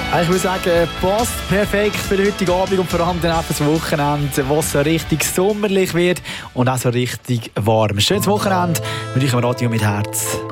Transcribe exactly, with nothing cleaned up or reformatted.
Ich würde sagen, passt perfekt für den heutigen Abend und vor allem dann auch fürs Wochenende, wo es so richtig sommerlich wird und auch so richtig warm. Schönes Wochenende mit euch am Radio mit Herz.